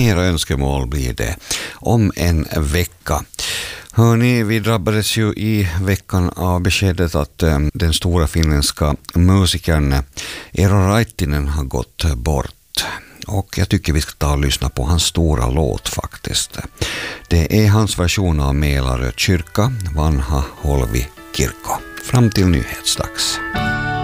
era önskemål blir det om en vecka. Hörrni, vi drabbades ju i veckan av beskedet att den stora finländska musikern Eero Raittinen har gått bort. Och jag tycker vi ska ta och lyssna på hans stora låt faktiskt. Det är hans version av Mälarö kyrka, Vanha Holvi kirkko. Fram till nyhetsdags.